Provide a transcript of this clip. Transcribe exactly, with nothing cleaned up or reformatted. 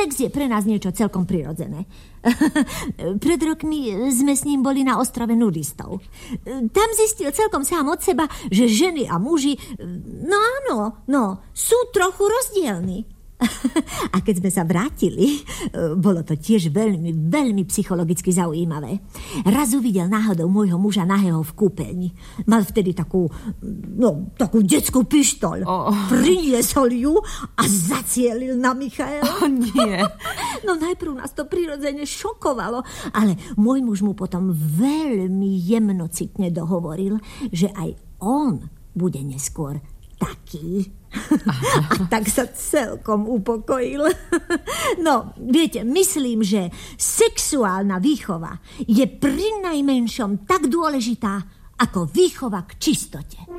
sex je pre nás niečo celkom prirodzené. Pred rokmi sme s ním boli na ostrove nudistov. Tam zistil celkom sám od seba, že ženy a muži, no áno, no, sú trochu rozdielni. A keď sme sa vrátili, bolo to tiež veľmi, veľmi psychologicky zaujímavé. Raz uvidel náhodou môjho muža nahého v kúpeľni. Mal vtedy takú, no, takú detskú pištoľ. Oh. Priniesol ju a zacielil na Michaela. Oh, nie. No najprv nás to prirodzene šokovalo, ale môj muž mu potom veľmi jemnocitne dohovoril, že aj on bude neskôr taký. A tak sa celkom upokojil. No, viete, myslím, že sexuálna výchova je prinajmenšom tak dôležitá ako výchova k čistote.